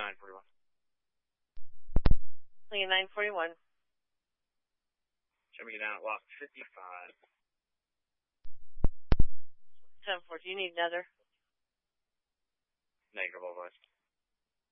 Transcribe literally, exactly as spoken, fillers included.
nine forty-one. Lincoln nine forty-one. Show me down at lock fifty-five. ten four, do you need another? Negative, all boys.